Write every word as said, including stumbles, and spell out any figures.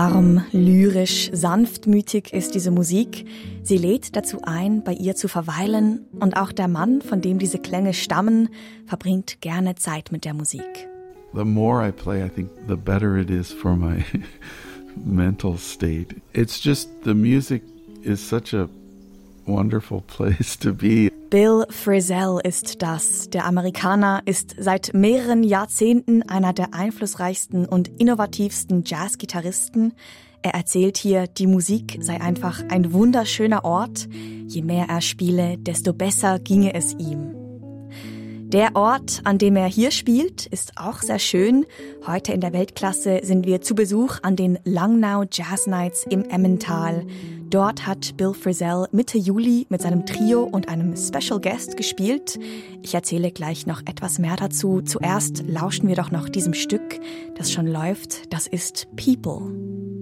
Warm, lyrisch, sanftmütig ist diese Musik. Sie lädt dazu ein, bei ihr zu verweilen. Und auch der Mann, von dem diese Klänge stammen, verbringt gerne Zeit mit der Musik. The more I play, I think the better it is for my mental state. It's just the music is such a wonderful place to be. Bill Frisell ist das. Der Amerikaner ist seit mehreren Jahrzehnten einer der einflussreichsten und innovativsten Jazzgitarristen. Er erzählt hier, die Musik sei einfach ein wunderschöner Ort. Je mehr er spiele, desto besser ginge es ihm. Der Ort, an dem er hier spielt, ist auch sehr schön. Heute in der Weltklasse sind wir zu Besuch an den Langnau Jazz Nights im Emmental. Dort hat Bill Frisell Mitte Juli mit seinem Trio und einem Special Guest gespielt. Ich erzähle gleich noch etwas mehr dazu. Zuerst lauschen wir doch noch diesem Stück, das schon läuft. Das ist People.